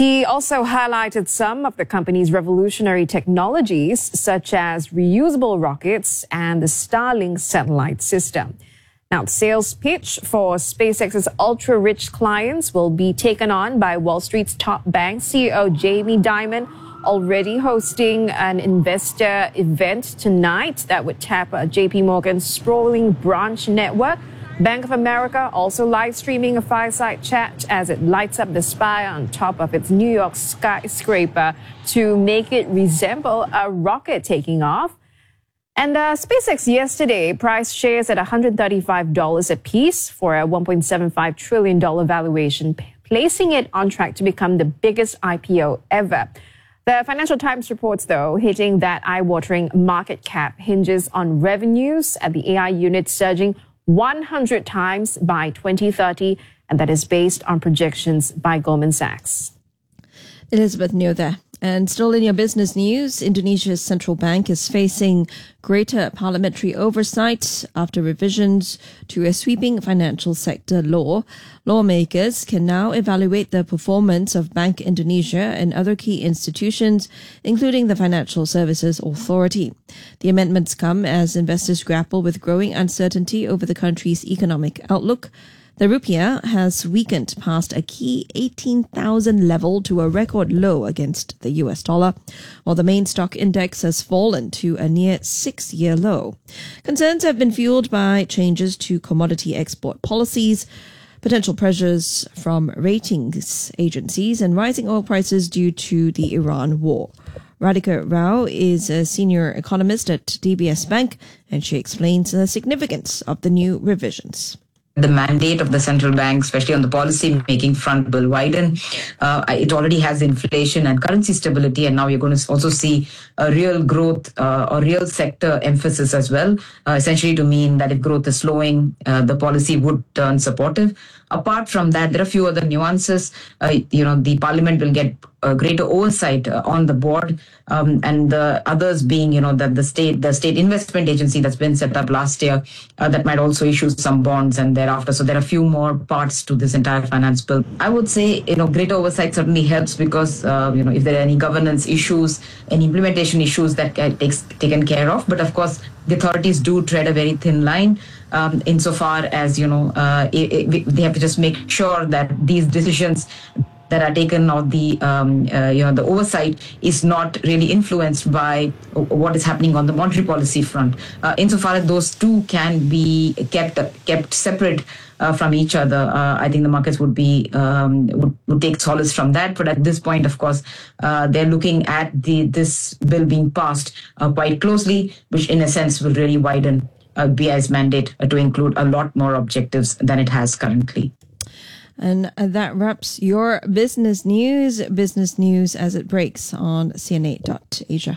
He also highlighted some of the company's revolutionary technologies, such as reusable rockets and the Starlink satellite system. Now, the sales pitch for SpaceX's ultra-rich clients will be taken on by Wall Street's top bank CEO Jamie Dimon, already hosting an investor event tonight that would tap JP Morgan's sprawling branch network. Bank of America also live streaming a fireside chat as it lights up the spire on top of its New York skyscraper to make it resemble a rocket taking off. And SpaceX yesterday priced shares at $135 a piece for a $1.75 trillion valuation, placing it on track to become the biggest IPO ever. The Financial Times reports, though, hitting that eye-watering market cap hinges on revenues at the AI unit surging 100 times by 2030, and that is based on projections by Goldman Sachs. Elizabeth Neo there. And still in your business news, Indonesia's central bank is facing greater parliamentary oversight after revisions to a sweeping financial sector law. Lawmakers can now evaluate the performance of Bank Indonesia and other key institutions, including the Financial Services Authority. The amendments come as investors grapple with growing uncertainty over the country's economic outlook. The rupiah has weakened past a key 18,000 level to a record low against the US dollar, while the main stock index has fallen to a near 6-year low. Concerns have been fueled by changes to commodity export policies, potential pressures from ratings agencies, and rising oil prices due to the Iran war. Radhika Rao is a senior economist at DBS Bank, and she explains the significance of the new revisions. The mandate of the central bank, especially on the policy-making front, will widen. It already has inflation and currency stability, and now you're going to also see a real growth or real sector emphasis as well, essentially to mean that if growth is slowing, the policy would turn supportive. Apart from that, there are a few other nuances. The parliament will get greater oversight on the board, and the others being, that the state investment agency that's been set up last year, that might also issue some bonds and thereafter. So there are a few more parts to this entire finance bill. I would say, greater oversight certainly helps because, if there are any governance issues, any implementation issues that get taken care of. But of course, the authorities do tread a very thin line. Insofar as, they have to just make sure that these decisions that are taken or the oversight is not really influenced by what is happening on the monetary policy front. Insofar as those two can be kept separate from each other, I think the markets would take solace from that. But at this point, of course, they're looking at this bill being passed quite closely, which in a sense will really widen BI's mandate to include a lot more objectives than it has currently. And that wraps your business news as it breaks on CNA.Asia.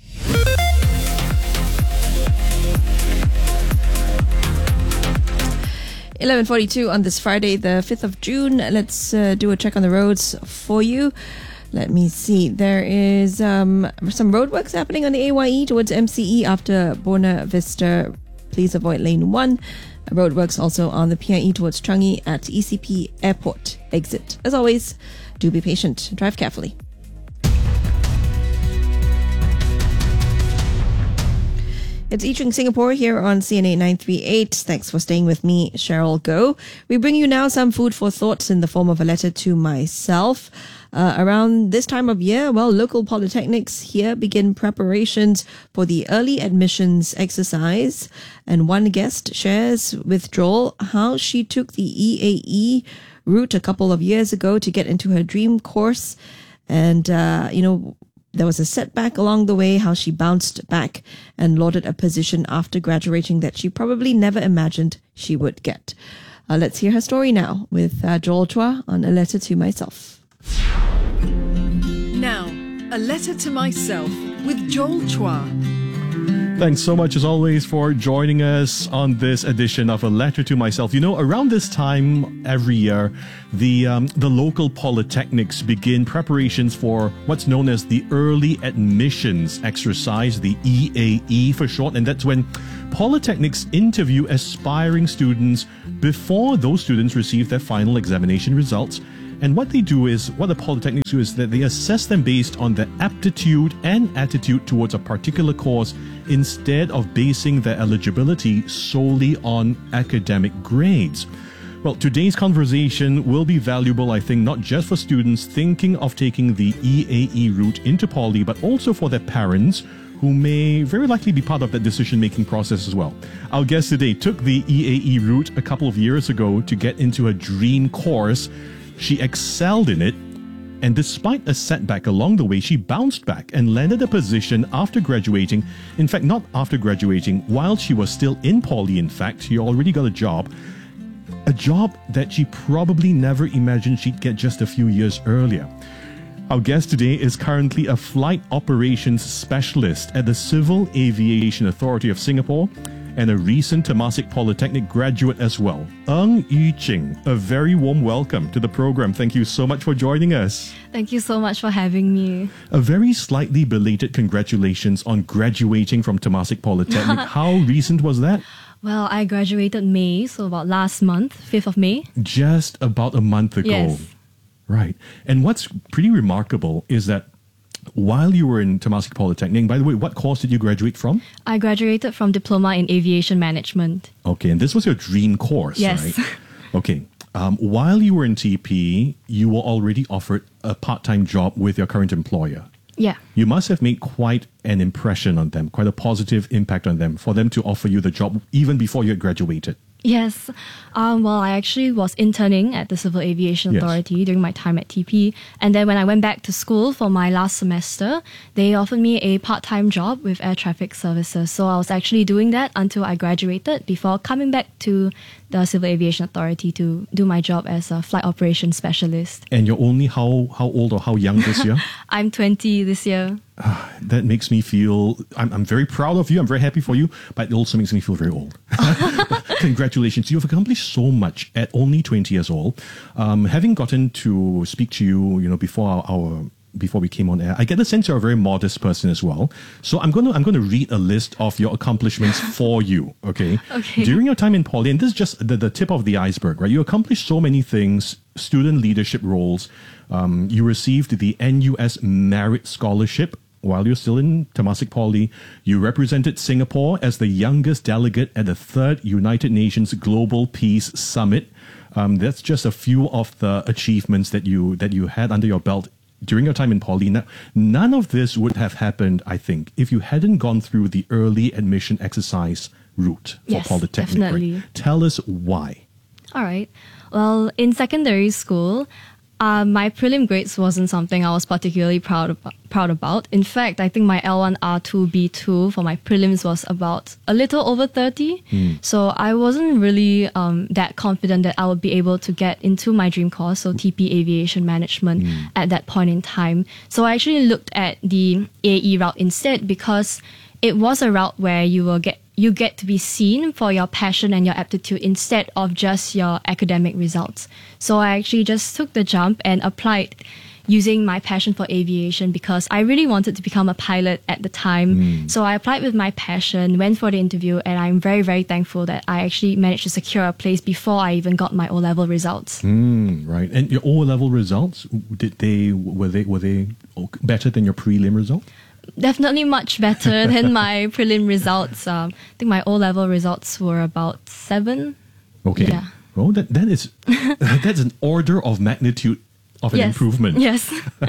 .42 on this Friday, the 5th of June. Let's do a check on the roads for you. Let me see. There is some roadworks happening on the AYE towards MCE after Buona Vista. Please avoid lane 1. Roadworks also on the PIE towards Changi at ECP Airport exit. As always, do be patient. Drive carefully. It's Eating Singapore here on CNA 938. Thanks for staying with me, Cheryl Goh. We bring you now some food for thoughts in the form of a letter to myself. Around this time of year, local polytechnics here begin preparations for the early admissions exercise. And one guest shares with Joel how she took the EAE route a couple of years ago to get into her dream course. And, there was a setback along the way, how she bounced back and lauded a position after graduating that she probably never imagined she would get. Let's hear her story now with Joel Chua on A Letter to Myself. Now, A Letter to Myself with Joel Chua. Thanks so much as always for joining us on this edition of A Letter to Myself. Around this time every year, the local polytechnics begin preparations for what's known as the Early Admissions Exercise, the EAE for short, and that's when polytechnics interview aspiring students before those students receive their final examination results. And what the polytechnics do is that they assess them based on their aptitude and attitude towards a particular course instead of basing their eligibility solely on academic grades. Well, today's conversation will be valuable, I think, not just for students thinking of taking the EAE route into poly, but also for their parents, who may very likely be part of that decision-making process as well. Our guest today took the EAE route a couple of years ago to get into a dream course. She excelled in it, and despite a setback along the way, she bounced back and landed a position after graduating. In fact, not after graduating, while she was still in poly, in fact. She already got a job that she probably never imagined she'd get just a few years earlier. Our guest today is currently a flight operations specialist at the Civil Aviation Authority of Singapore and a recent Temasek Polytechnic graduate as well. Ng Yu Ching, a very warm welcome to the program. Thank you so much for joining us. Thank you so much for having me. A very slightly belated congratulations on graduating from Temasek Polytechnic. How recent was that? Well, I graduated May, so about last month, 5th of May. Just about a month ago. Yes. Right. And what's pretty remarkable is that while you were in Temasek Polytechnic, by the way, what course did you graduate from? I graduated from Diploma in Aviation Management. Okay, and this was your dream course, yes. Right? Okay. While you were in TP, you were already offered a part-time job with your current employer. Yeah. You must have made quite an impression on them, quite a positive impact on them, for them to offer you the job even before you had graduated. Yes. Well, I actually was interning at the Civil Aviation Authority during my time at TP. And then when I went back to school for my last semester, they offered me a part-time job with Air Traffic Services. So I was actually doing that until I graduated before coming back to the Civil Aviation Authority to do my job as a flight operations specialist. And you're only how old or how young this year? I'm 20 this year. That makes me feel, I'm very proud of you, I'm very happy for you, but it also makes me feel very old. Congratulations, you've accomplished so much at only 20 years old. Having gotten to speak to you, before we came on air, I get the sense you're a very modest person as well. So I'm going to read a list of your accomplishments for you, okay? Okay. During your time in poly, and this is just the tip of the iceberg, right? You accomplished so many things, student leadership roles. You received the NUS Merit Scholarship while you're still in Temasek Poly. You represented Singapore as the youngest delegate at the 3rd United Nations Global Peace Summit. That's just a few of the achievements that you had under your belt during your time in poly. Now, none of this would have happened, I think, if you hadn't gone through the early admission exercise route for Polytechnic. Definitely. Right? Tell us why. All right. Well, in secondary school, my prelim grades wasn't something I was particularly proud about. In fact, I think my L1, R2, B2 for my prelims was about a little over 30. So I wasn't really that confident that I would be able to get into my dream course, so TP Aviation Management, at that point in time. So I actually looked at the AE route instead because it was a route where you get to be seen for your passion and your aptitude instead of just your academic results. So I actually just took the jump and applied using my passion for aviation because I really wanted to become a pilot at the time. So I applied with my passion, went for the interview, and I'm very, very thankful that I actually managed to secure a place before I even got my O-level results. Right. And your O-level results, were they better than your prelim result? Definitely much better than my prelim results. I think my O-level results were about 7. Okay. Yeah. Well, that is that's an order of magnitude of an improvement. Yes.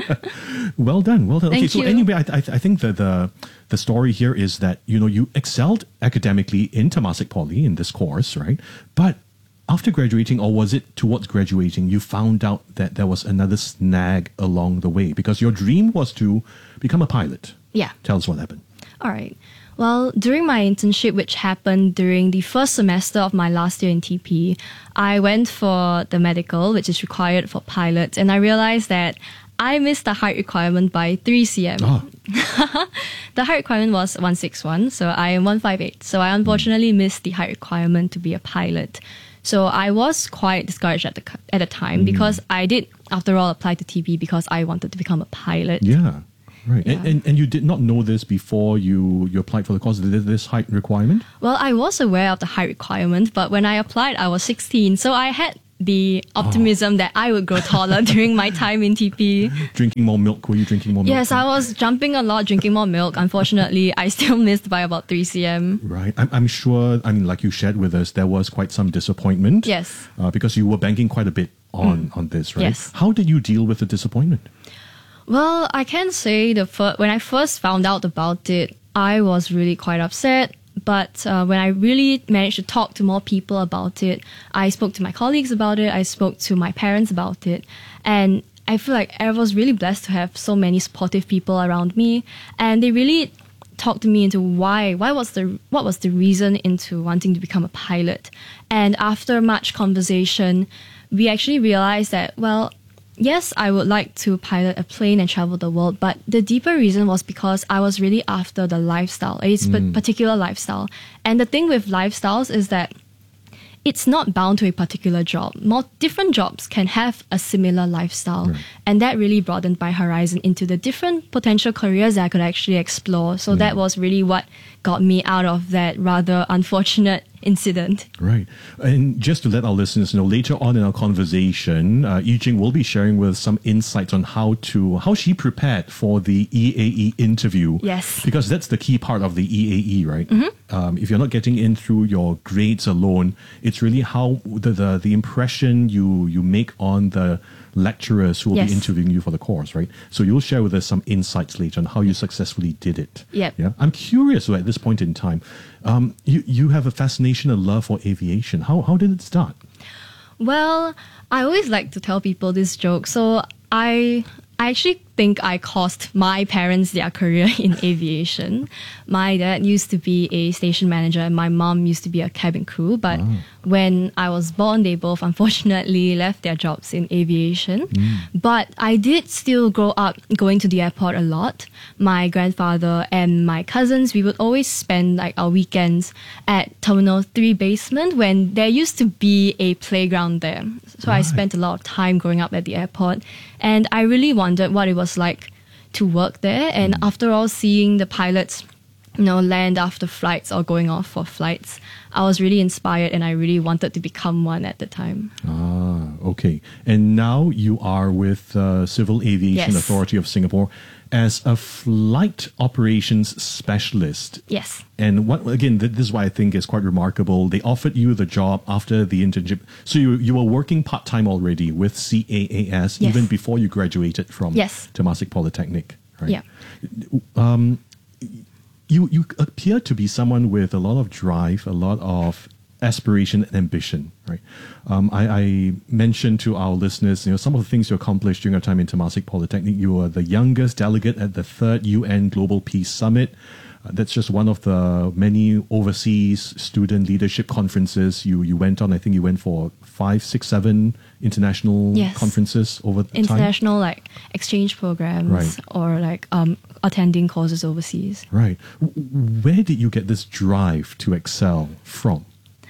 Well done. Okay. Thank So you. anyway, I think that the story here is that you excelled academically in Temasek Poly in this course, right? But after graduating, or was it towards graduating, you found out that there was another snag along the way because your dream was to become a pilot. Yeah. Tell us what happened. All right. Well, during my internship, which happened during the first semester of my last year in TP, I went for the medical, which is required for pilots, and I realized that I missed the height requirement by 3 cm. Oh. The height requirement was 161, so I am 158. So I unfortunately missed the height requirement to be a pilot. So I was quite discouraged at the time because I did, after all, apply to TP because I wanted to become a pilot. Yeah. Right. Yeah. And you did not know this before you applied for the course, this height requirement? Well, I was aware of the height requirement, but when I applied, I was 16. So I had the optimism that I would grow taller during my time in TP. Drinking more milk? Were you drinking more milk? Yes, I was jumping a lot, drinking more milk. Unfortunately, I still missed by about 3 cm. Right. I'm sure, I mean, like you shared with us, there was quite some disappointment. Yes. Because you were banking quite a bit on this, right? Yes. How did you deal with the disappointment? Well, I can say when I first found out about it, I was really quite upset. But when I really managed to talk to more people about it, I spoke to my colleagues about it, I spoke to my parents about it, and I feel like I was really blessed to have so many supportive people around me, and they really talked to me into what was the reason into wanting to become a pilot. And after much conversation, we actually realized that, well, yes, I would like to pilot a plane and travel the world, but the deeper reason was because I was really after the lifestyle, a particular lifestyle. And the thing with lifestyles is that it's not bound to a particular job. More different jobs can have a similar lifestyle. Right. And that really broadened my horizon into the different potential careers that I could actually explore. So that was really what got me out of that rather unfortunate incident. Right. And just to let our listeners know, later on in our conversation, Yijing will be sharing with some insights on how she prepared for the EAE interview. Yes. Because that's the key part of the EAE, right? Mm-hmm. If you're not getting in through your grades alone, it's really how the impression you make on the lecturers who will be interviewing you for the course, right? So you'll share with us some insights later on how you successfully did it. Yep. Yeah. I'm curious, at this point in time, you have a fascination and love for aviation. How did it start? Well, I always like to tell people this joke. So I actually think I cost my parents their career in aviation. My dad used to be a station manager and my mom used to be a cabin crew. But when I was born, they both unfortunately left their jobs in aviation. But I did still grow up going to the airport a lot. My grandfather and my cousins, we would always spend like our weekends at Terminal 3 basement when there used to be a playground there. So I spent a lot of time growing up at the airport. And I really wondered what it was like to work there. And after all, seeing the pilots, land after flights or going off for flights, I was really inspired and I really wanted to become one at the time. Okay. And now you are with Civil Aviation Authority of Singapore as a flight operations specialist. Yes. And this is why I think is quite remarkable. They offered you the job after the internship. So you were working part-time already with CAAS even before you graduated from Temasek Polytechnic, right? Yeah. You appear to be someone with a lot of drive, a lot of aspiration and ambition, right? I mentioned to our listeners, some of the things you accomplished during your time in Temasek Polytechnic. You were the youngest delegate at the 3rd UN Global Peace Summit. That's just one of the many overseas student leadership conferences you went on. I think you went for 5, 6, 7 international conferences over the international time. Like exchange programs or like attending courses overseas. Right. Where did you get this drive to excel from?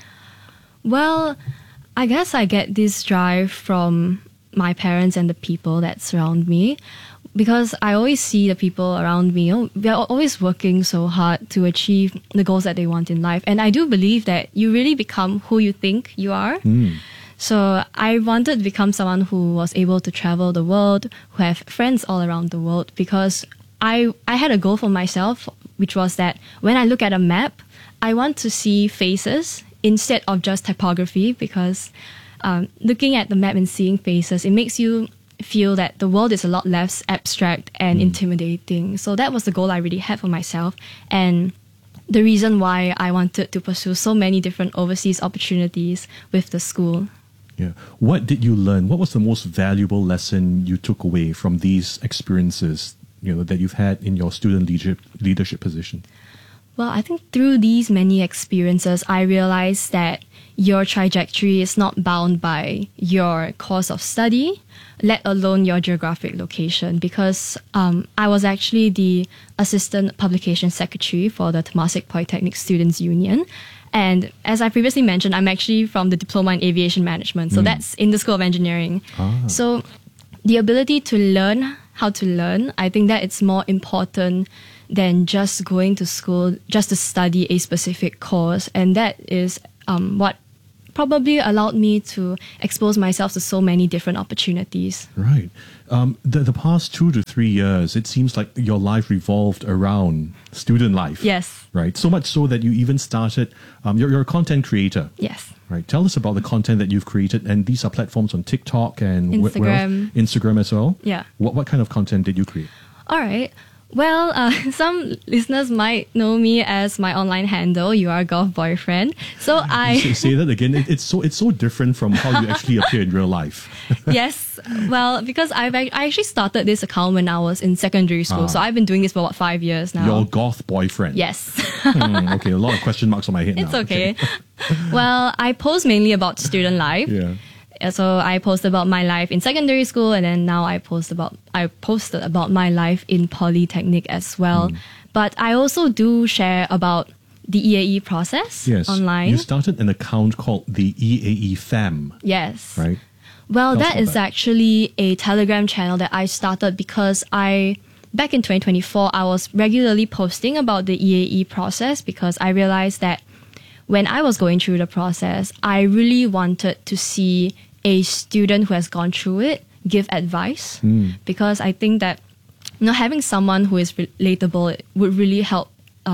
Well, I guess I get this drive from my parents and the people that surround me, because I always see the people around me, they're always working so hard to achieve the goals that they want in life. And I do believe that you really become who you think you are. So I wanted to become someone who was able to travel the world, who have friends all around the world, because I had a goal for myself, which was that when I look at a map, I want to see faces instead of just typography, because looking at the map and seeing faces, it makes you feel that the world is a lot less abstract and intimidating. So that was the goal I really had for myself, and the reason why I wanted to pursue so many different overseas opportunities with the school. Yeah. What did you learn? What was the most valuable lesson you took away from these experiences, that you've had in your student leadership position? Well, I think through these many experiences, I realized that your trajectory is not bound by your course of study, let alone your geographic location, because I was actually the Assistant Publication Secretary for the Temasek Polytechnic Students' Union. And as I previously mentioned, I'm actually from the Diploma in Aviation Management. So that's in the School of Engineering. So the ability to learn how to learn, I think that it's more important than just going to school just to study a specific course. And that is what probably allowed me to expose myself to so many different opportunities. Right. The past 2 to 3 years, it seems like your life revolved around student life. Yes. Right. So much so that you even started, you're a content creator. Yes. Right. Tell us about the content that you've created. And these are platforms on TikTok and Instagram. Instagram as well. Yeah. What kind of content did you create? All right. Well, some listeners might know me as my online handle, You Are Golf Boyfriend. So Say that again. It's so different from how you actually appear in real life. Yes. Well, because I actually started this account when I was in secondary school. So I've been doing this for about 5 years now. Your goth boyfriend. Yes. Okay, a lot of question marks on my head now. It's okay. Well, I post mainly about student life. Yeah. So I posted about my life in secondary school, and then now I posted about my life in Polytechnic as well. But I also do share about the EAE process online. You started an account called the EAE Fam. Yes. Right. Well, Tell us that about is that. actually a Telegram channel that I started because back in 2024, I was regularly posting about the EAE process because I realized that when I was going through the process, I really wanted to see a student who has gone through it give advice because I think that having someone who is relatable would really help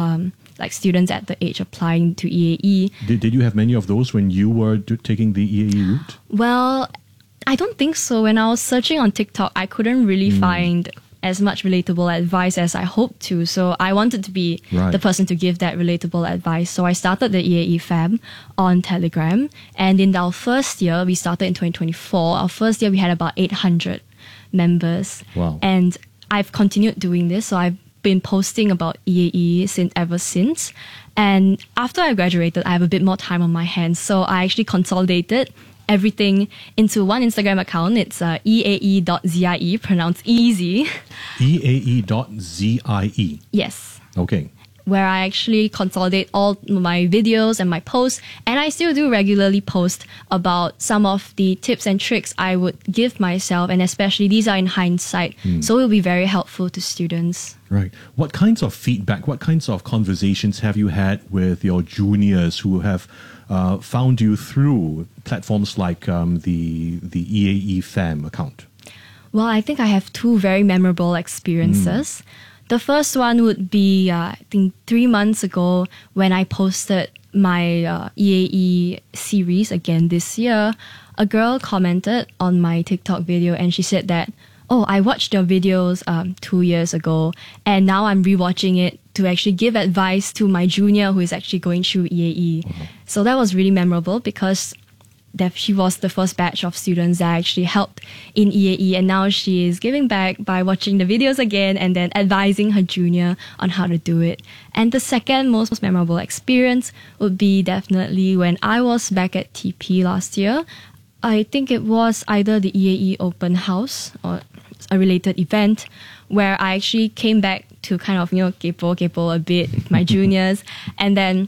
like students at the age applying to EAE. Did you have many of those when you were taking the EAE route? Well, I don't think so. When I was searching on TikTok, I couldn't really find as much relatable advice as I hoped to. So I wanted to be Right. the person to give that relatable advice. So I started the EAE Fam on Telegram. And in our first year, we started in 2024. Our first year, we had about 800 members. Wow. And I've continued doing this. So I've been posting about EAE ever since. And after I graduated, I have a bit more time on my hands. So I actually consolidated everything into one Instagram account. It's EAE.ZIE, pronounced easy. EAE.ZIE. Yes. Okay. Where I actually consolidate all my videos and my posts. And I still do regularly post about some of the tips and tricks I would give myself. And especially these are in hindsight. So it will be very helpful to students. Right. What kinds of feedback, what kinds of conversations have you had with your juniors who have found you through platforms like the EAE Fam account? Well, I think I have two very memorable experiences. The first one would be, I think 3 months ago when I posted my EAE series again this year. A girl commented on my TikTok video and she said that, oh, I watched your videos 2 years ago and now I'm rewatching it to actually give advice to my junior who is actually going through EAE. So that was really memorable because she was the first batch of students that actually helped in EAE, and now she is giving back by watching the videos again and then advising her junior on how to do it. And the second most memorable experience would be definitely when I was back at TP last year. I think it was either the EAE open house or a related event where I actually came back to kind of, kepo a bit with my juniors, and then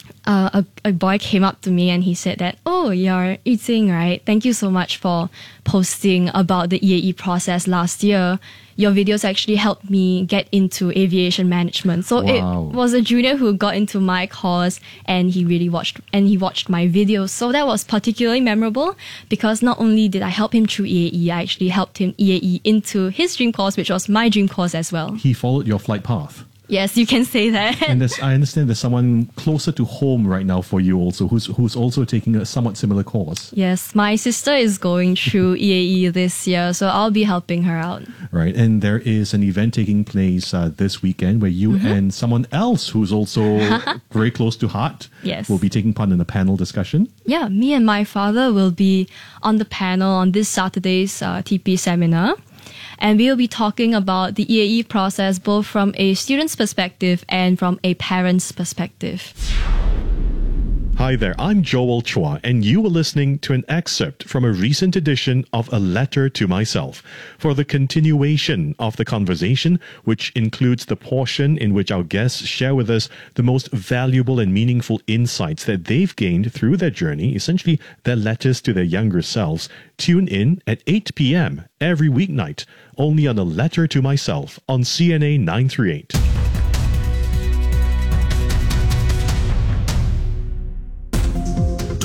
a boy came up to me and he said that, oh, you're Yijing, right? Thank you so much for posting about the EAE process last year. Your videos actually helped me get into aviation management. So Wow. it was a junior who got into my course and he watched my videos. So that was particularly memorable because not only did I help him through EAE, I actually helped him EAE into his dream course, which was my dream course as well. He followed your flight path. Yes, you can say that. And I understand there's someone closer to home right now for you also, who's also taking a somewhat similar course. Yes, my sister is going through EAE this year, so I'll be helping her out. Right, and there is an event taking place this weekend where you and someone else who's also very close to heart Yes. will be taking part in a panel discussion. Yeah, me and my father will be on the panel on this Saturday's TP seminar. And we'll be talking about the EAE process both from a student's perspective and from a parent's perspective. Hi there, I'm Joel Chua, and you were listening to an excerpt from a recent edition of A Letter to Myself. For the continuation of the conversation, which includes the portion in which our guests share with us the most valuable and meaningful insights that they've gained through their journey, essentially their letters to their younger selves, tune in at 8 p.m. every weeknight, only on A Letter to Myself on CNA 938.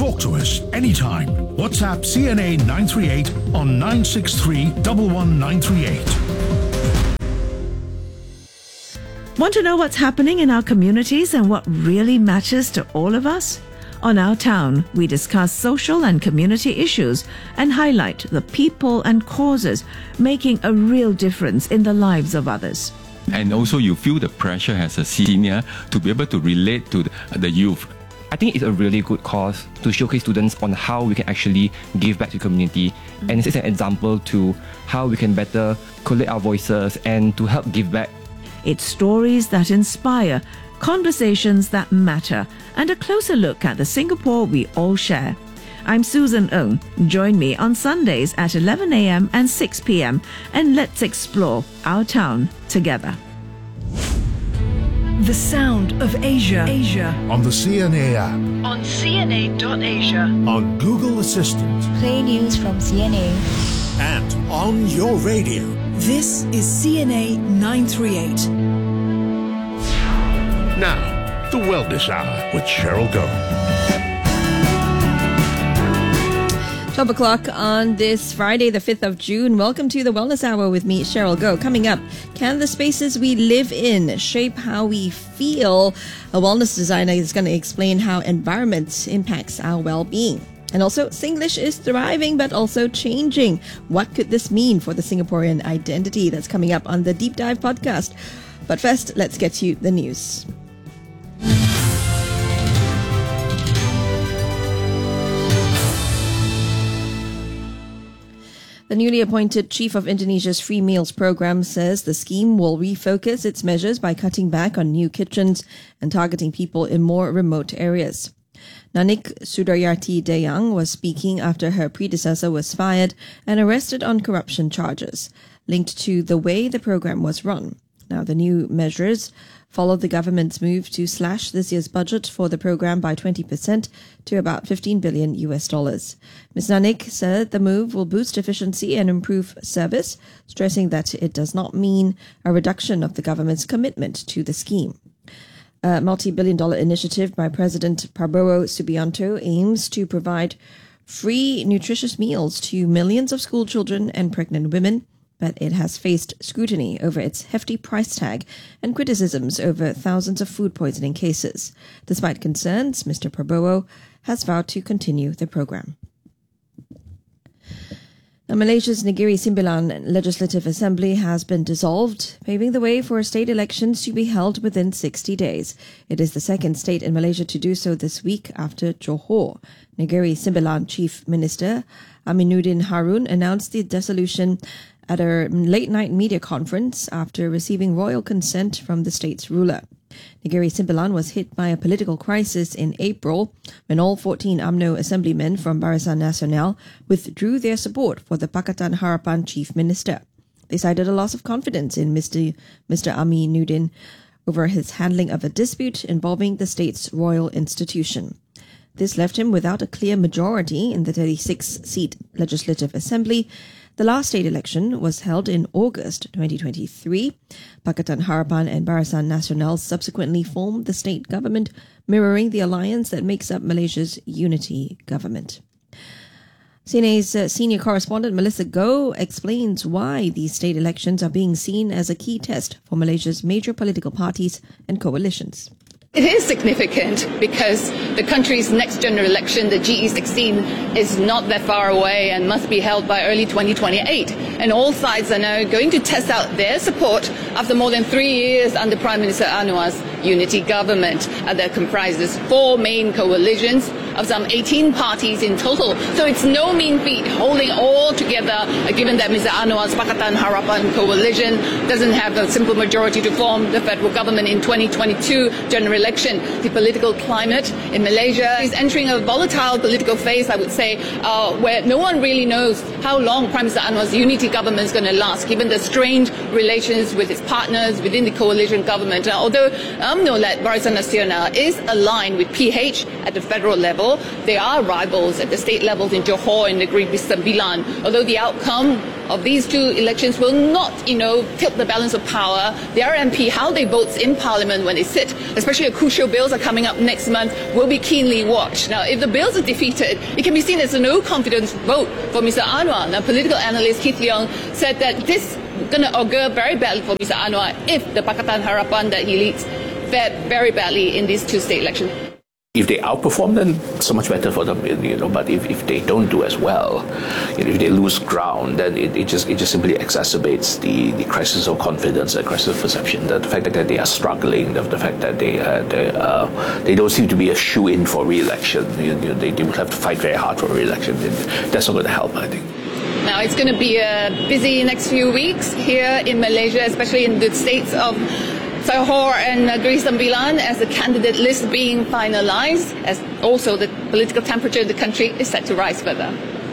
Talk to us anytime. WhatsApp CNA 938 on 963 11938. Want to know what's happening in our communities and what really matters to all of us? On Our Town, we discuss social and community issues and highlight the people and causes making a real difference in the lives of others. And also you feel the pressure as a senior to be able to relate to the youth. I think it's a really good cause to showcase students on how we can actually give back to the community. And it's an example to how we can better collate our voices and to help give back. It's stories that inspire, conversations that matter, and a closer look at the Singapore we all share. I'm Susan Ng. Join me on Sundays at 11 a.m. and 6 p.m. and let's explore our town together. The Sound of Asia. On the CNA app. On CNA.Asia. On Google Assistant. Play news from CNA. And on your radio. This is CNA 938. Now, the Wellness Hour with Cheryl Goh. 12 o'clock on this Friday, the 5th of June. Welcome to the Wellness Hour with me, Cheryl Goh. Coming up, can the spaces we live in shape how we feel? A wellness designer is going to explain how environment impacts our well-being. And also, Singlish is thriving but also changing. What could this mean for the Singaporean identity? That's coming up on the Deep Dive podcast. But first, let's get to the news. The newly appointed chief of Indonesia's Free Meals Program says the scheme will refocus its measures by cutting back on new kitchens and targeting people in more remote areas. Nanik Sudaryati Dayang was speaking after her predecessor was fired and arrested on corruption charges linked to the way the program was run. Now, the new measures followed the government's move to slash this year's budget for the program by 20% to about $15 billion. Ms. Nanik said the move will boost efficiency and improve service, stressing that it does not mean a reduction of the government's commitment to the scheme. A multi-billion-dollar initiative by President Prabowo Subianto aims to provide free, nutritious meals to millions of school children and pregnant women, but it has faced scrutiny over its hefty price tag and criticisms over thousands of food poisoning cases. Despite concerns, Mr. Prabowo has vowed to continue the program. Now, Malaysia's Negeri Sembilan Legislative Assembly has been dissolved, paving the way for state elections to be held within 60 days. It is the second state in Malaysia to do so this week after Johor. Negeri Sembilan Chief Minister Aminuddin Harun announced the dissolution at a late-night media conference after receiving royal consent from the state's ruler. Negeri Sembilan was hit by a political crisis in April when all 14 UMNO assemblymen from Barisan Nasional withdrew their support for the Pakatan Harapan chief minister. They cited a loss of confidence in Mr. Aminuddin over his handling of a dispute involving the state's royal institution. This left him without a clear majority in the 36-seat Legislative Assembly. The last state election was held in August 2023. Pakatan Harapan and Barisan Nasional subsequently formed the state government, mirroring the alliance that makes up Malaysia's unity government. CNA's senior correspondent Melissa Goh explains why these state elections are being seen as a key test for Malaysia's major political parties and coalitions. It is significant because the country's next general election, the GE16, is not that far away and must be held by early 2028. And all sides are now going to test out their support after more than 3 years under Prime Minister Anwar's unity government that comprises 4 main coalitions of some 18 parties in total. So it's no mean feat holding all together, given that Mr. Anwar's Pakatan Harapan coalition doesn't have a simple majority to form the federal government in 2022 general election. The political climate in Malaysia is entering a volatile political phase, I would say, where no one really knows how long Prime Minister Anwar's unity government is going to last, given the strained relations with its partners within the coalition government. Although UMNO-led Barisan Nasional is aligned with PH at the federal level, they are rivals at the state levels in Johor and Negeri Sembilan. Although the outcome of these two elections will not, tilt the balance of power. Their MP, how they vote in Parliament when they sit, especially the crucial bills are coming up next month, will be keenly watched. Now, if the bills are defeated, it can be seen as a no-confidence vote for Mr. Anwar. Now, political analyst Keith Leong said that this is going to augur very badly for Mr. Anwar if the Pakatan Harapan that he leads fared very badly in these two state elections. If they outperform, then so much better for them, But if they don't do as well, if they lose ground, then it just simply exacerbates the crisis of confidence, the crisis of perception. The fact that they are struggling, the fact that they don't seem to be a shoe-in for re-election. They will have to fight very hard for re-election. That's not going to help, I think. Now, it's going to be a busy next few weeks here in Malaysia, especially in the states of Johor and Negeri Sembilan, as the candidate list being finalised, as also the political temperature in the country is set to rise further.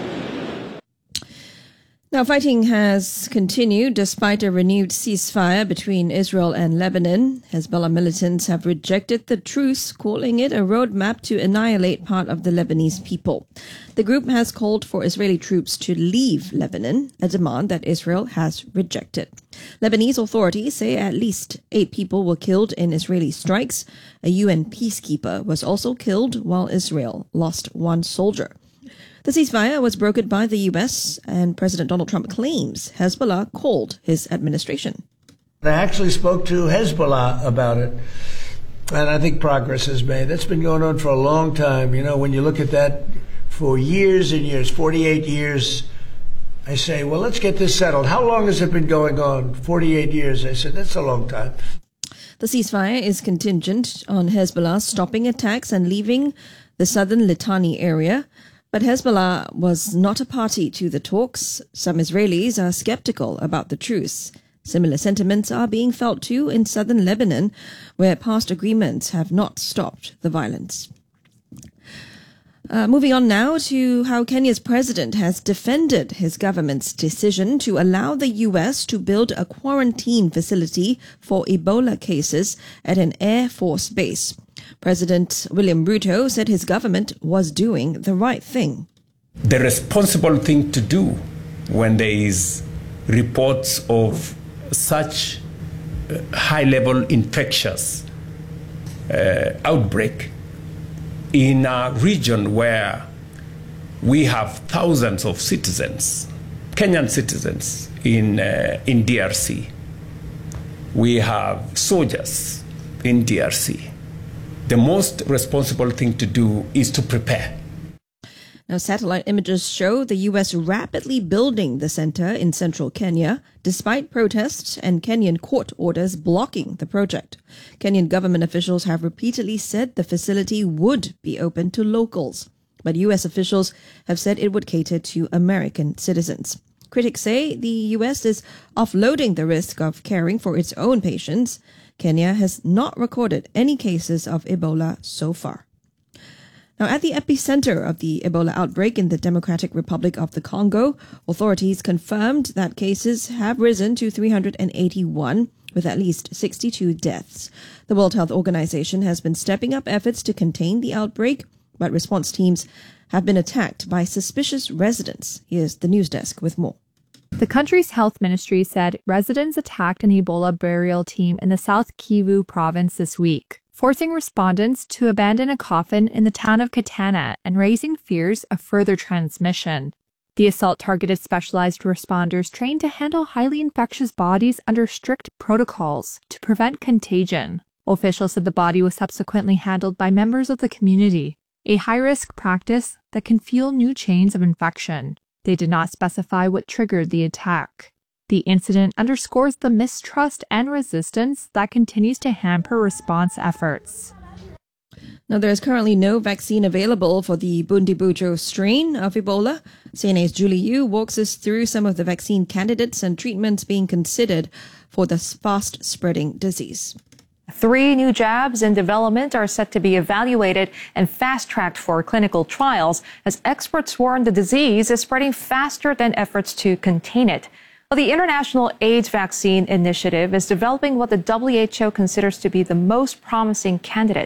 Now, fighting has continued despite a renewed ceasefire between Israel and Lebanon. Hezbollah militants have rejected the truce, calling it a roadmap to annihilate part of the Lebanese people. The group has called for Israeli troops to leave Lebanon, a demand that Israel has rejected. Lebanese authorities say at least 8 people were killed in Israeli strikes. A UN peacekeeper was also killed, while Israel lost 1 soldier. The ceasefire was brokered by the US, and President Donald Trump claims Hezbollah called his administration. I actually spoke to Hezbollah about it, and I think progress is made. That's been going on for a long time. When you look at that for years and years, 48 years, I say, well, let's get this settled. How long has it been going on? 48 years. I said, that's a long time. The ceasefire is contingent on Hezbollah stopping attacks and leaving the southern Litani area. But Hezbollah was not a party to the talks. Some Israelis are skeptical about the truce. Similar sentiments are being felt too in southern Lebanon, where past agreements have not stopped the violence. Moving on now to how Kenya's president has defended his government's decision to allow the US to build a quarantine facility for Ebola cases at an Air Force base. President William Ruto said his government was doing the right thing. The responsible thing to do when there is reports of such high-level infectious outbreak in a region where we have thousands of citizens, Kenyan citizens in DRC. We have soldiers in DRC. The most responsible thing to do is to prepare. Now, satellite images show the U.S. rapidly building the center in central Kenya, despite protests and Kenyan court orders blocking the project. Kenyan government officials have repeatedly said the facility would be open to locals, but U.S. officials have said it would cater to American citizens. Critics say the U.S. is offloading the risk of caring for its own patients. Kenya has not recorded any cases of Ebola so far. Now, at the epicenter of the Ebola outbreak in the Democratic Republic of the Congo, authorities confirmed that cases have risen to 381, with at least 62 deaths. The World Health Organization has been stepping up efforts to contain the outbreak, but response teams have been attacked by suspicious residents. Here's the news desk with more. The country's health ministry said residents attacked an Ebola burial team in the South Kivu province this week, forcing respondents to abandon a coffin in the town of Katana and raising fears of further transmission. The assault targeted specialized responders trained to handle highly infectious bodies under strict protocols to prevent contagion. Officials said the body was subsequently handled by members of the community, a high-risk practice that can fuel new chains of infection. They did not specify what triggered the attack. The incident underscores the mistrust and resistance that continues to hamper response efforts. Now, there is currently no vaccine available for the Bundibugyo strain of Ebola. CNA's Julie Yu walks us through some of the vaccine candidates and treatments being considered for this fast-spreading disease. 3 new jabs in development are set to be evaluated and fast-tracked for clinical trials as experts warn the disease is spreading faster than efforts to contain it. Well, the International AIDS Vaccine Initiative is developing what the WHO considers to be the most promising candidate.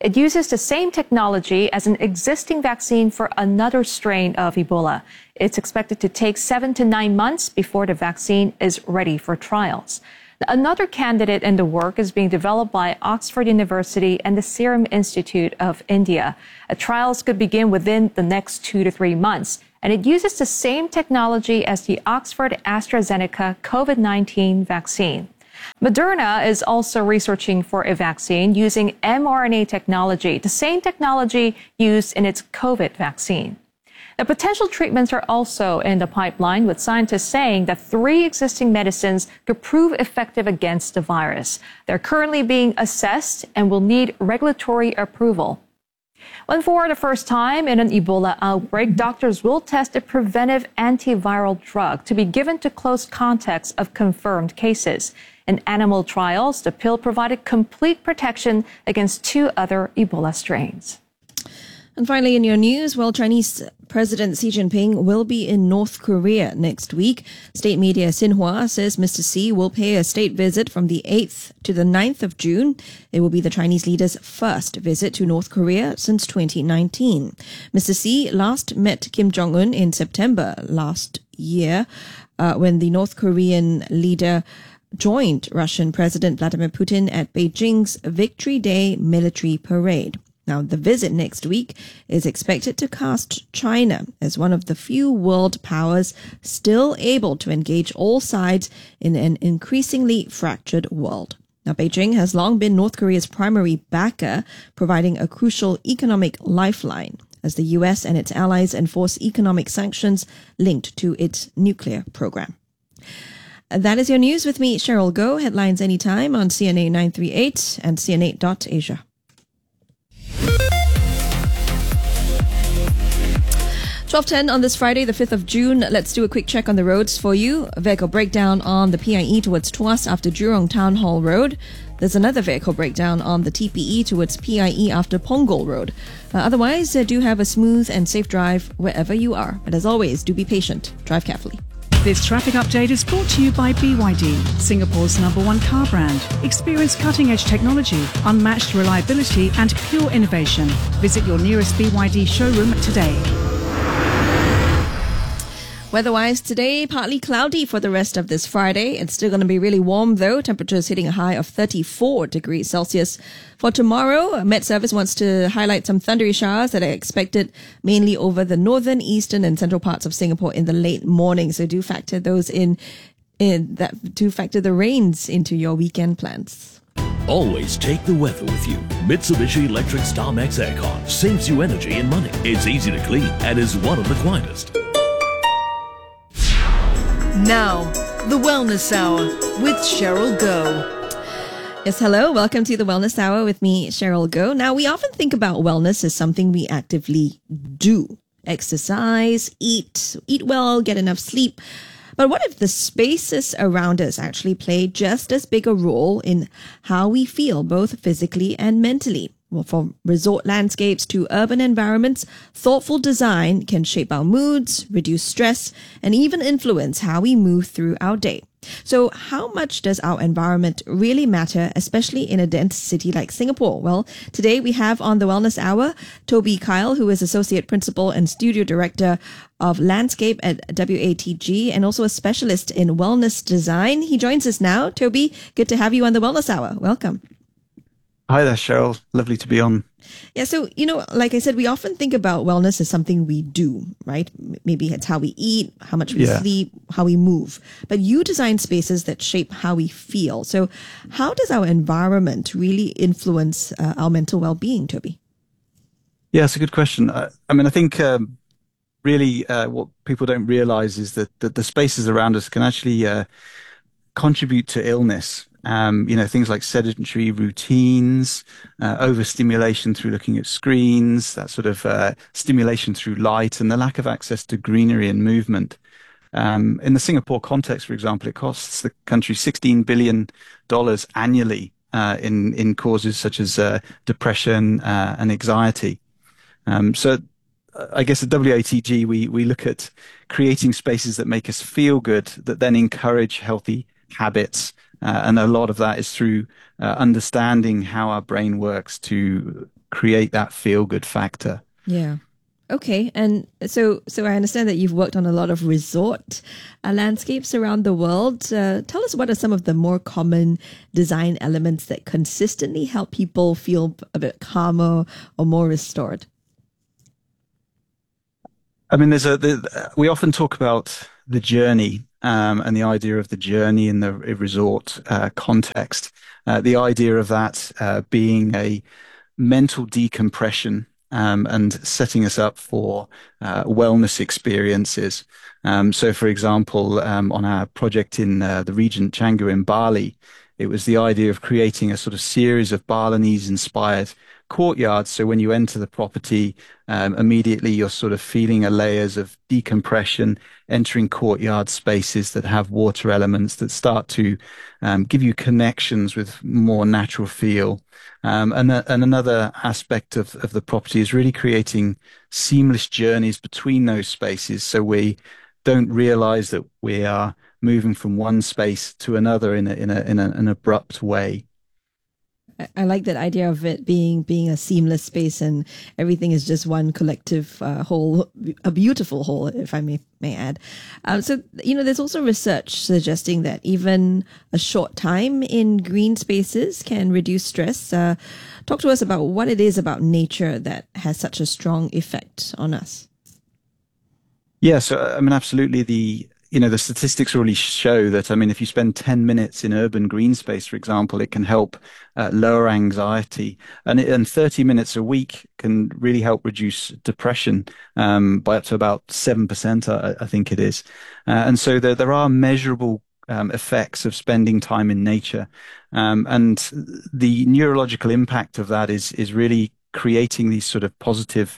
It uses the same technology as an existing vaccine for another strain of Ebola. It's expected to take 7 to 9 months before the vaccine is ready for trials. Another candidate in the work is being developed by Oxford University and the Serum Institute of India. Trials could begin within the next 2 to 3 months, and it uses the same technology as the Oxford AstraZeneca COVID-19 vaccine. Moderna is also researching for a vaccine using mRNA technology, the same technology used in its COVID vaccine. Now, potential treatments are also in the pipeline, with scientists saying that 3 existing medicines could prove effective against the virus. They're currently being assessed and will need regulatory approval. When for the first time in an Ebola outbreak, doctors will test a preventive antiviral drug to be given to close contacts of confirmed cases. In animal trials, the pill provided complete protection against 2 other Ebola strains. And finally, in your news, Chinese President Xi Jinping will be in North Korea next week. State media Xinhua says Mr. Xi will pay a state visit from the 8th to the 9th of June. It will be the Chinese leader's first visit to North Korea since 2019. Mr. Xi last met Kim Jong-un in September last year when the North Korean leader joined Russian President Vladimir Putin at Beijing's Victory Day military parade. Now, the visit next week is expected to cast China as one of the few world powers still able to engage all sides in an increasingly fractured world. Now, Beijing has long been North Korea's primary backer, providing a crucial economic lifeline as the US and its allies enforce economic sanctions linked to its nuclear program. That is your news with me, Cheryl Goh. Headlines anytime on CNA 938 and CN8.Asia. 12:10 on this Friday, the 5th of June. Let's do a quick check on the roads for you. A vehicle breakdown on the PIE towards Tuas after Jurong Town Hall Road. There's another vehicle breakdown on the TPE towards PIE after Punggol Road. Otherwise, do have a smooth and safe drive wherever you are. But as always, do be patient. Drive carefully. This traffic update is brought to you by BYD, Singapore's #1 car brand. Experience cutting-edge technology, unmatched reliability and pure innovation. Visit your nearest BYD showroom today. Weather-wise today, partly cloudy for the rest of this Friday. It's still going to be really warm though. Temperatures hitting a high of 34 degrees Celsius. For tomorrow, Met Service wants to highlight some thundery showers that are expected mainly over the northern, eastern and central parts of Singapore in the late morning. So do factor those do factor the rains into your weekend plans. Always take the weather with you. Mitsubishi Electric Starmax Aircon saves you energy and money. It's easy to clean and is one of the quietest. Now, the Wellness Hour with Cheryl Goh. Yes, hello. Welcome to the Wellness Hour with me, Cheryl Goh. Now, we often think about wellness as something we actively do. Exercise, eat well, get enough sleep. But what if the spaces around us actually play just as big a role in how we feel, both physically and mentally? Well, from resort landscapes to urban environments, thoughtful design can shape our moods, reduce stress, and even influence how we move through our day. So how much does our environment really matter, especially in a dense city like Singapore? Well, today we have on the Wellness Hour, Toby Kyle, who is Associate Principal and Studio Director of Landscape at WATG and also a specialist in wellness design. He joins us now. Toby, good to have you on the Wellness Hour. Welcome. Hi there, Cheryl. Lovely to be on. Yeah, so, like I said, we often think about wellness as something we do, right? Maybe it's how we eat, how much we sleep, how we move. But you design spaces that shape how we feel. So how does our environment really influence our mental well-being, Toby? Yeah, it's a good question. I think really what people don't realize is that the spaces around us can actually contribute to illness. Things like sedentary routines, overstimulation through looking at screens, that sort of stimulation through light, and the lack of access to greenery and movement. In the Singapore context, for example, it costs the country $16 billion annually in causes such as depression and anxiety. So I guess at WATG, we look at creating spaces that make us feel good, that then encourage healthy habits. And a lot of that is through understanding how our brain works to create that feel good factor. Yeah. Okay, and so I understand that you've worked on a lot of resort landscapes around the world. Tell us, what are some of the more common design elements that consistently help people feel a bit calmer or more restored? I mean, we often talk about the journey and the idea of the journey in the resort context. The idea of that being a mental decompression and setting us up for wellness experiences. So, for example, on our project in the Regent Canggu in Bali, it was the idea of creating a sort of series of Balinese-inspired courtyards. So when you enter the property, immediately you're sort of feeling a layers of decompression, entering courtyard spaces that have water elements that start to give you connections with more natural feel. And another aspect of the property is really creating seamless journeys between those spaces, so we don't realize that we are moving from one space to another in an abrupt way. I like that idea of it being a seamless space and everything is just one collective whole, a beautiful whole, if I may add. So, there's also research suggesting that even a short time in green spaces can reduce stress. Talk to us about what it is about nature that has such a strong effect on us. Yeah, so I mean, absolutely. The statistics really show that, I mean, if you spend 10 minutes in urban green space, for example, it can help lower anxiety, and 30 minutes a week can really help reduce depression by up to about 7%, I think it is. And so there are measurable effects of spending time in nature. And the neurological impact of that is really creating these sort of positive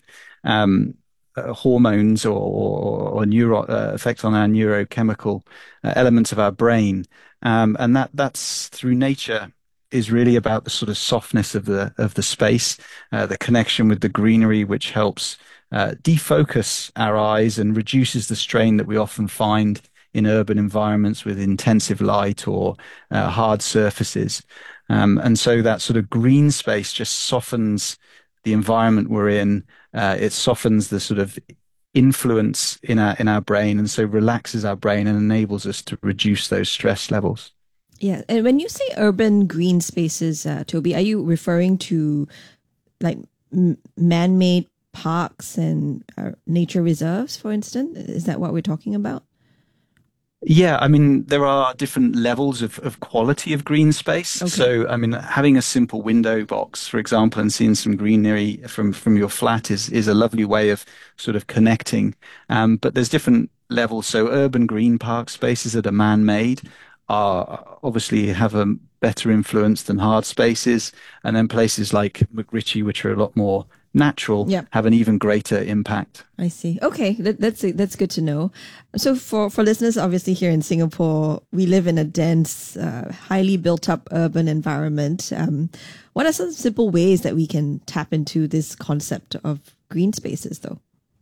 hormones or effects on our neurochemical elements of our brain, and that's through nature is really about the sort of softness of the space, the connection with the greenery, which helps defocus our eyes and reduces the strain that we often find in urban environments with intensive light or hard surfaces, and so that sort of green space just softens the environment we're in. It softens the sort of influence in our brain, and so relaxes our brain and enables us to reduce those stress levels. Yeah, and when you say urban green spaces, Toby, are you referring to like man-made parks and nature reserves, for instance? Is that what we're talking about? Yeah, I mean, there are different levels of quality of green space. Okay. So, I mean, having a simple window box, for example, and seeing some greenery from your flat is a lovely way of sort of connecting. But there's different levels. So urban green park spaces that are man-made are obviously have a better influence than hard spaces. And then places like McRitchie, which are a lot more natural, have an even greater impact. I see. Okay, that's good to know. So for listeners, obviously here in Singapore, we live in a dense, highly built up urban environment. What are some simple ways that we can tap into this concept of green spaces, though?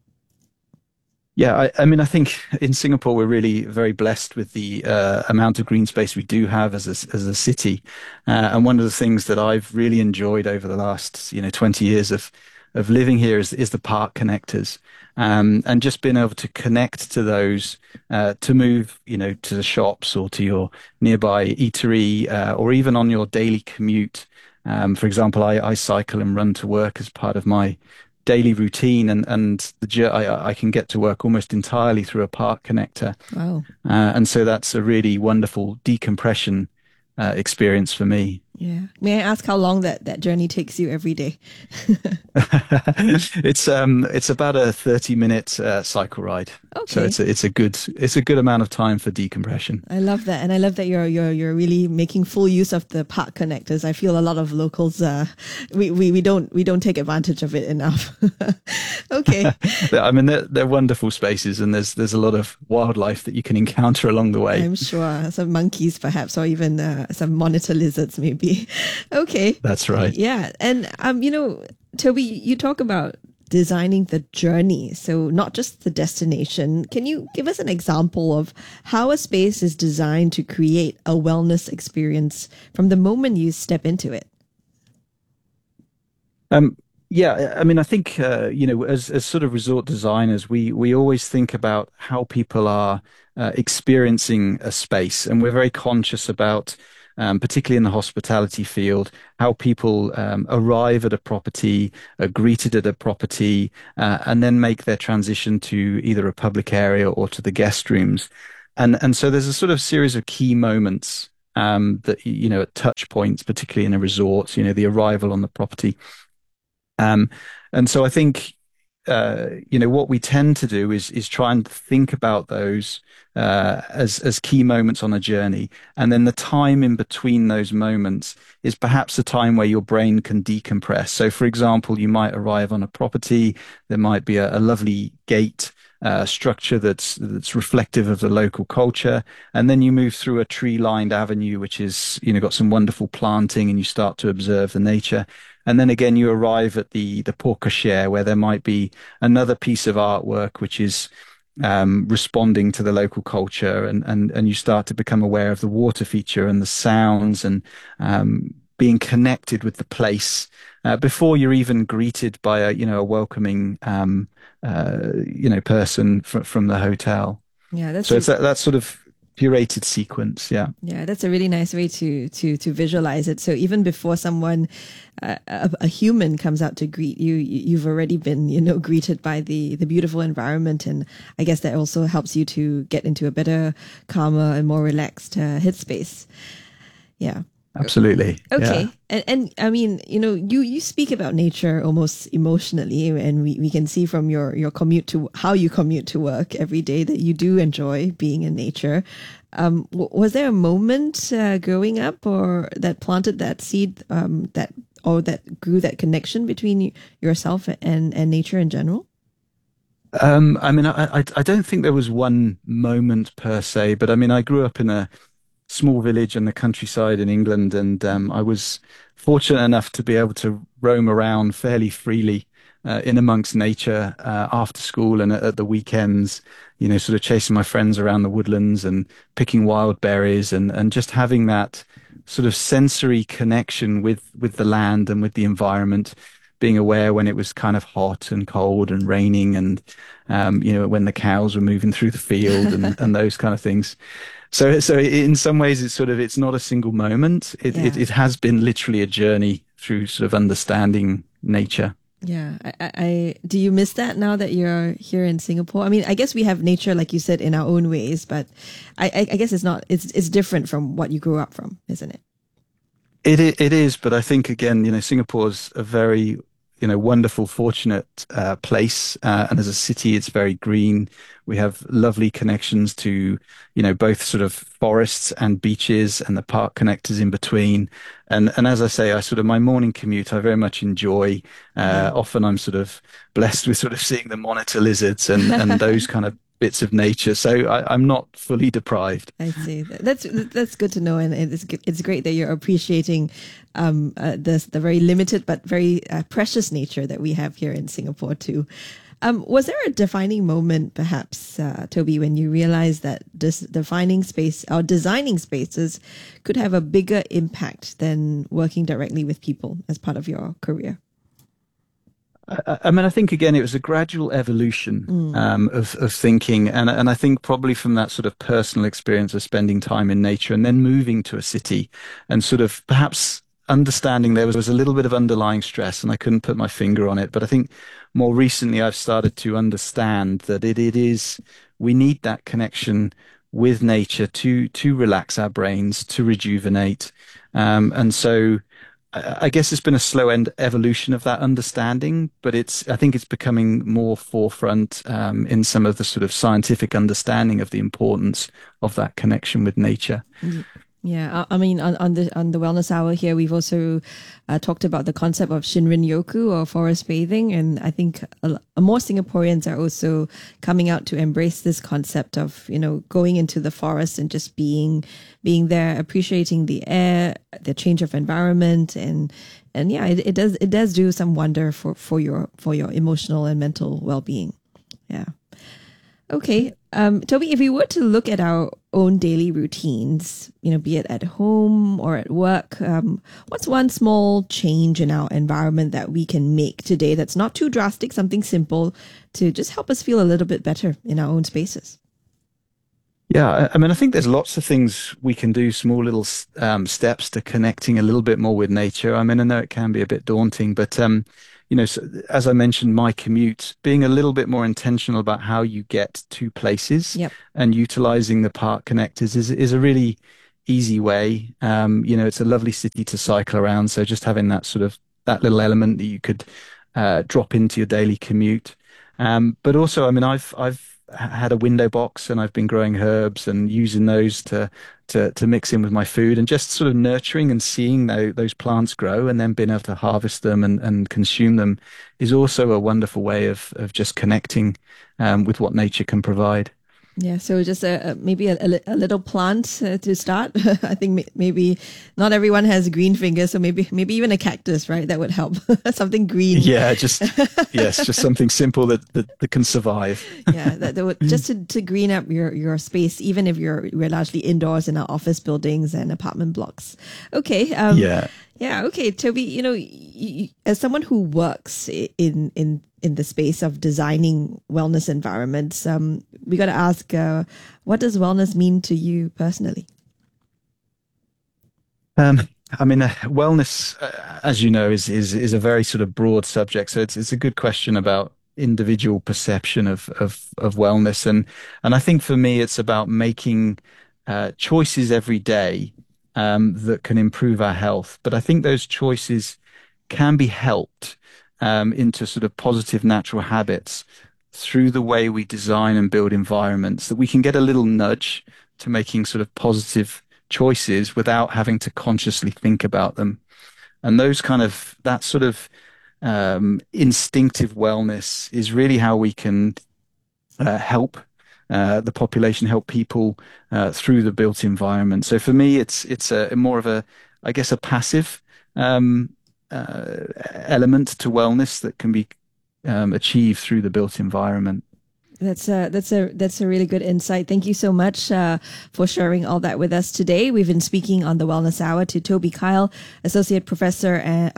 Yeah, I mean, I think in Singapore, we're really very blessed with the amount of green space we do have as a city. And one of the things that I've really enjoyed over the last 20 years of living here is the park connectors, and just being able to connect to those, to move, to the shops or to your nearby eatery, or even on your daily commute. For example, I cycle and run to work as part of my daily routine, and I can get to work almost entirely through a park connector. Wow. And so that's a really wonderful decompression experience for me. Yeah. May I ask how long that journey takes you every day? It's about a 30-minute cycle ride. Okay. So it's a good amount of time for decompression. I love that, and I love that you're really making full use of the park connectors. I feel a lot of locals we don't take advantage of it enough. Okay. I mean, they're wonderful spaces, and there's a lot of wildlife that you can encounter along the way. I'm sure some monkeys perhaps, or even some monitor lizards maybe. Okay. That's right. Yeah. And, Toby, you talk about designing the journey, so not just the destination. Can you give us an example of how a space is designed to create a wellness experience from the moment you step into it? Yeah, I mean, I think as sort of resort designers, we always think about how people are experiencing a space, and we're very conscious about, particularly in the hospitality field, how people arrive at a property, are greeted at a property, and then make their transition to either a public area or to the guest rooms, and so there's a sort of series of key moments that at touch points, particularly in a resort, the arrival on the property. And so I think, what we tend to do is try and think about those as key moments on a journey. And then the time in between those moments is perhaps a time where your brain can decompress. So, for example, you might arrive on a property, there might be a lovely gate structure that's reflective of the local culture, and then you move through a tree-lined avenue, which is got some wonderful planting, and you start to observe the nature. And then again, you arrive at the porte cochere, where there might be another piece of artwork which is responding to the local culture, and you start to become aware of the water feature and the sounds, and being connected with the place before you're even greeted by a welcoming person from the hotel. Yeah, it's that sort of curated sequence. Yeah, that's a really nice way to visualize it. So even before someone, a human, comes out to greet you, you've already been greeted by the beautiful environment, and I guess that also helps you to get into a better, calmer, and more relaxed headspace. Yeah. Absolutely. Okay. Yeah. And I mean, you speak about nature almost emotionally, and we can see from your commute to how you commute to work every day that you do enjoy being in nature. Was there a moment growing up or that planted that seed that grew that connection between yourself and nature in general? I mean, I don't think there was one moment per se, but I mean, I grew up in a small village in the countryside in England, and I was fortunate enough to be able to roam around fairly freely in amongst nature after school and at the weekends, sort of chasing my friends around the woodlands and picking wild berries, and just having that sort of sensory connection with the land and with the environment, being aware when it was kind of hot and cold and raining, and when the cows were moving through the field and those kind of things. So in some ways, it's not a single moment. It has been literally a journey through sort of understanding nature. Yeah. I do you miss that now that you're here in Singapore? I mean, I guess we have nature, like you said, in our own ways, but I guess it's different from what you grew up from, isn't it? It is, but I think again, Singapore's a very wonderful, fortunate place, and as a city, it's very green. We have lovely connections to, both sort of forests and beaches and the park connectors in between. And as I say, my morning commute, I very much enjoy. Often I'm sort of blessed with sort of seeing the monitor lizards and those kind of bits of nature. So I'm not fully deprived. I see. That's good to know, and it's great that you're appreciating the very limited but very precious nature that we have here in Singapore too. Was there a defining moment, perhaps, Toby, when you realized that this defining space or designing spaces could have a bigger impact than working directly with people as part of your career? I mean, I think, again, it was a gradual evolution of thinking. And I think probably from that sort of personal experience of spending time in nature and then moving to a city and sort of perhaps understanding there was a little bit of underlying stress, and I couldn't put my finger on it. But I think more recently I've started to understand that we need that connection with nature to relax our brains, to rejuvenate. And so I guess it's been a slow evolution of that understanding, but I think it's becoming more forefront in some of the sort of scientific understanding of the importance of that connection with nature. Yeah, I mean, on the Wellness Hour here, we've also talked about the concept of Shinrin-yoku or forest bathing, and I think more Singaporeans are also coming out to embrace this concept of going into the forest and just being there, appreciating the air, the change of environment, and yeah, it does do some wonder for your emotional and mental well-being. Yeah. Okay. Toby, if we were to look at our own daily routines, be it at home or at work, what's one small change in our environment that we can make today that's not too drastic, something simple to just help us feel a little bit better in our own spaces? Yeah, I mean, I think there's lots of things we can do, small little steps to connecting a little bit more with nature. I mean, I know it can be a bit daunting, but so, as I mentioned, my commute, being a little bit more intentional about how you get to places and utilizing the park connectors is a really easy way. It's a lovely city to cycle around. So just having that little element that you could drop into your daily commute. But also, I mean, I've had a window box and I've been growing herbs and using those to mix in with my food, and just sort of nurturing and seeing those plants grow and then being able to harvest them and consume them is also a wonderful way of just connecting with what nature can provide. Yeah, so just maybe a little plant to start. I think maybe not everyone has green fingers, so maybe even a cactus, right? That would help. Something green. Yeah, just something simple that can survive. Yeah, that would just to green up your space, even if we're largely indoors in our office buildings and apartment blocks. Okay. Yeah. Okay, Toby. As someone who works in the space of designing wellness environments, we got to ask, what does wellness mean to you personally? I mean, wellness, as you know, is a very sort of broad subject. So it's a good question about individual perception of wellness, and I think for me, it's about making choices every day that can improve our health. But I think those choices can be helped into sort of positive natural habits through the way we design and build environments, that we can get a little nudge to making sort of positive choices without having to consciously think about them. And that sort of instinctive wellness is really how we can help the population, help people through the built environment. So for me, it's a more of a passive element to wellness that can be achieved through the built environment. That's a really good insight. Thank you so much for sharing all that with us today. We've been speaking on the Wellness Hour to Toby Kyle, Associate Principal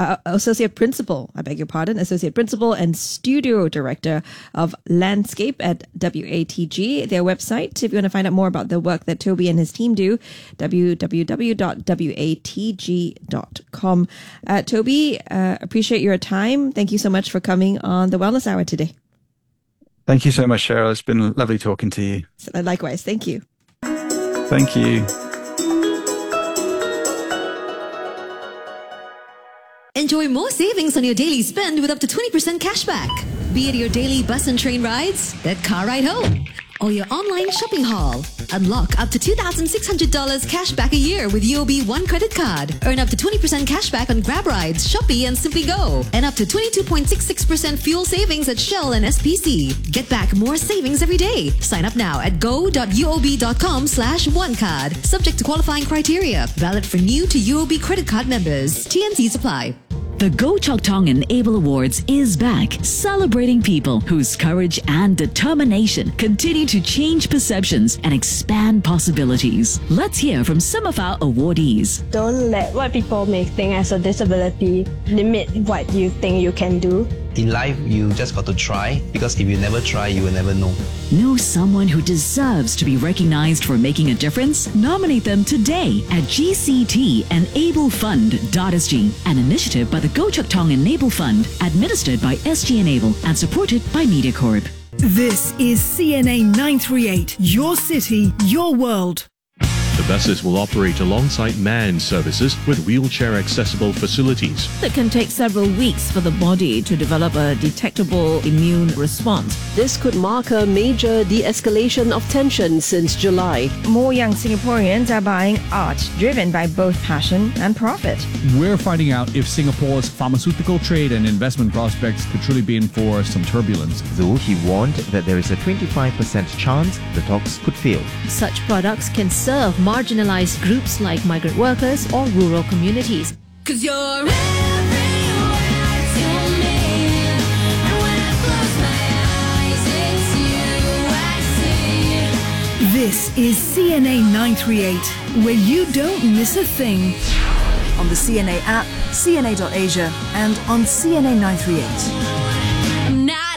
and Studio Director of Landscape at WATG. Their website, if you want to find out more about the work that Toby and his team do, www.watg.com. Toby, appreciate your time. Thank you so much for coming on the Wellness Hour today. Thank you so much, Cheryl. It's been lovely talking to you. Likewise. Thank you. Thank you. Enjoy more savings on your daily spend with up to 20% cashback. Be it your daily bus and train rides, that car ride home, or your online shopping haul. Unlock up to $2,600 cash back a year with UOB One credit card. Earn up to 20% cash back on Grab rides, Shopee, and Simply Go. And up to 22.66% fuel savings at Shell and SPC. Get back more savings every day. Sign up now at go.uob.com/onecard. Subject to qualifying criteria. Valid for new to UOB credit card members. TNCs apply. The Go Chok Tong Enable Awards is back, celebrating people whose courage and determination continue to change perceptions and expand possibilities. Let's hear from some of our awardees. Don't let what people may think as a disability limit what you think you can do. In life, you just got to try, because if you never try, you will never know. Know someone who deserves to be recognized for making a difference? Nominate them today at gctenablepund.sg, an initiative by the Go Chok Tong Enable Fund, administered by SG Enable and supported by MediaCorp. This is CNA 938, your city, your world. The buses will operate alongside manned services with wheelchair-accessible facilities. It can take several weeks for the body to develop a detectable immune response. This could mark a major de-escalation of tension since July. More young Singaporeans are buying art driven by both passion and profit. We're finding out if Singapore's pharmaceutical trade and investment prospects could truly be in for some turbulence. Though he warned that there is a 25% chance the talks could fail. Such products can serve marginalized groups like migrant workers or rural communities. 'Cause you're everywhere to me, and when I close my eyes, it's you I see. This is CNA 938, where you don't miss a thing. On the CNA app, CNA.Asia, and on CNA 938. I'm not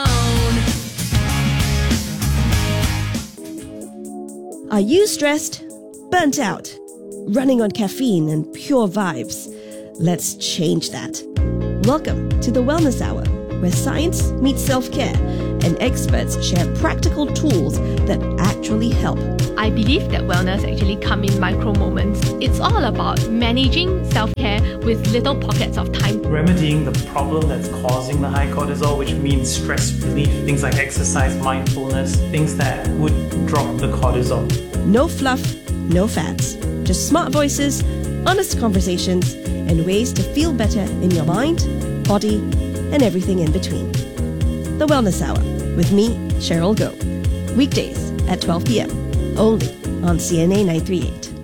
alone. Are you stressed? Burnt out? Running on caffeine and pure vibes? Let's change that. Welcome to the Wellness Hour, where science meets self-care and experts share practical tools that actually help. I believe that wellness actually comes in micro moments. It's all about managing self-care with little pockets of time. Remedying the problem that's causing the high cortisol, which means stress relief, things like exercise, mindfulness, things that would drop the cortisol. No fluff, no fads. Just smart voices, honest conversations, and ways to feel better in your mind, body, and everything in between. The Wellness Hour with me, Cheryl Goh. Weekdays at 12 p.m. only on CNA 938.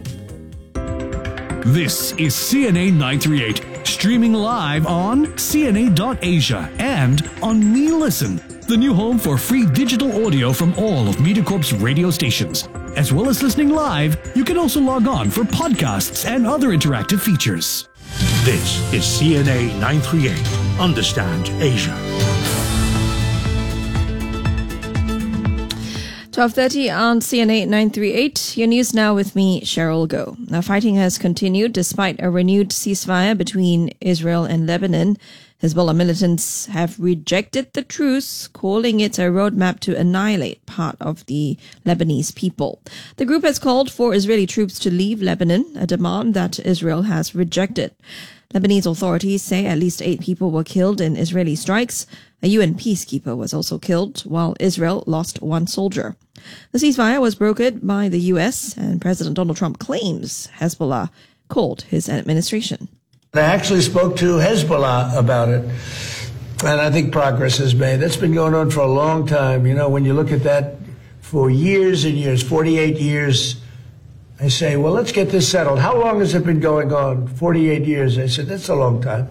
This is CNA 938, streaming live on CNA.Asia and on MeListen, the new home for free digital audio from all of MediaCorp's radio stations. As well as listening live, you can also log on for podcasts and other interactive features. This is CNA 938. Understand Asia. 12:30 on CNA 938. Your news now with me, Cheryl Goh. Now, fighting has continued despite a renewed ceasefire between Israel and Lebanon. Hezbollah militants have rejected the truce, calling it a roadmap to annihilate part of the Lebanese people. The group has called for Israeli troops to leave Lebanon, a demand that Israel has rejected. Lebanese authorities say at least 8 people were killed in Israeli strikes. A UN peacekeeper was also killed, while Israel lost 1 soldier. The ceasefire was brokered by the US, and President Donald Trump claims Hezbollah called his administration. I actually spoke to Hezbollah about it, and I think progress is made. That's been going on for a long time. You know, when you look at that for years and years, 48 years, I say, well, let's get this settled. How long has it been going on? 48 years. I said, that's a long time.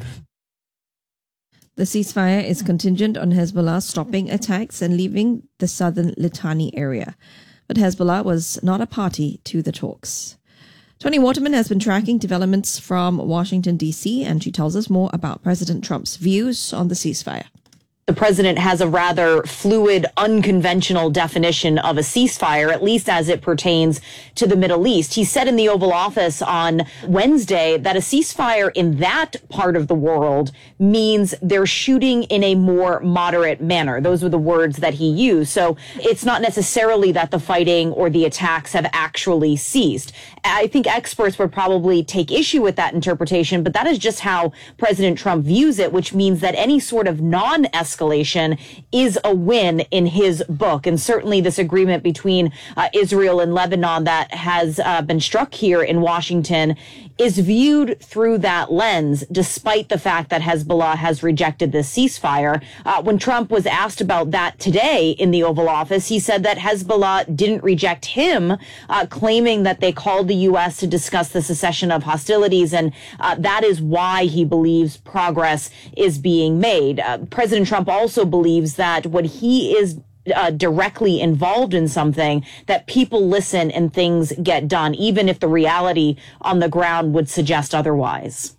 The ceasefire is contingent on Hezbollah stopping attacks and leaving the southern Litani area. But Hezbollah was not a party to the talks. Tony Waterman has been tracking developments from Washington, D.C., and she tells us more about President Trump's views on the ceasefire. The president has a rather fluid, unconventional definition of a ceasefire, at least as it pertains to the Middle East. He said in the Oval Office on Wednesday that a ceasefire in that part of the world means they're shooting in a more moderate manner. Those were the words that he used. So it's not necessarily that the fighting or the attacks have actually ceased. I think experts would probably take issue with that interpretation, but that is just how President Trump views it, which means that any sort of non-escalation is a win in his book. And certainly this agreement between Israel and Lebanon that has been struck here in Washington is viewed through that lens, despite the fact that Hezbollah has rejected this ceasefire. When Trump was asked about that today in the Oval Office, he said that Hezbollah didn't reject him, claiming that they called the U.S. to discuss the cessation of hostilities, and that is why he believes progress is being made. President Trump also believes that when he is directly involved in something, that people listen and things get done, even if the reality on the ground would suggest otherwise.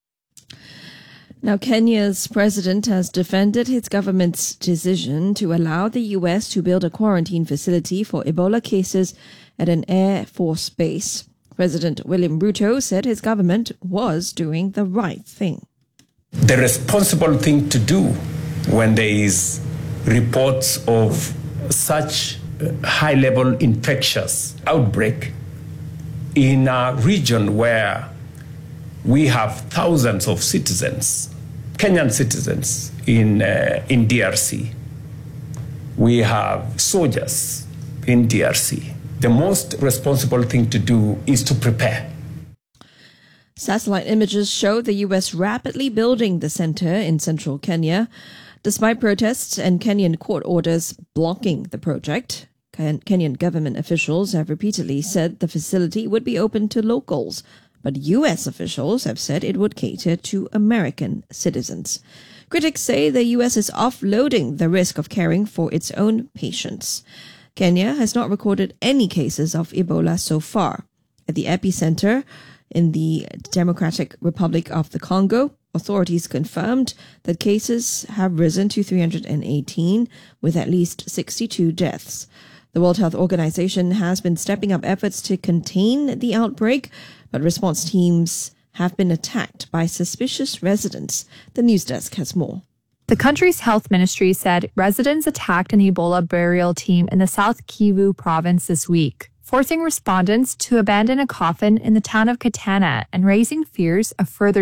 Now, Kenya's president has defended his government's decision to allow the U.S. to build a quarantine facility for Ebola cases at an Air Force base. President William Ruto said his government was doing the right thing. The responsible thing to do when there is reports of such high-level infectious outbreak in a region where we have thousands of citizens, Kenyan citizens in DRC. We have soldiers in DRC. The most responsible thing to do is to prepare. Satellite images show the U.S. rapidly building the center in central Kenya. Despite protests and Kenyan court orders blocking the project, Kenyan government officials have repeatedly said the facility would be open to locals, but U.S. officials have said it would cater to American citizens. Critics say the U.S. is offloading the risk of caring for its own patients. Kenya has not recorded any cases of Ebola so far. At the epicenter in the Democratic Republic of the Congo, authorities confirmed that cases have risen to 318, with at least 62 deaths. The World Health Organization has been stepping up efforts to contain the outbreak, but response teams have been attacked by suspicious residents. The news desk has more. The country's health ministry said residents attacked an Ebola burial team in the South Kivu province this week, forcing respondents to abandon a coffin in the town of Katana and raising fears of further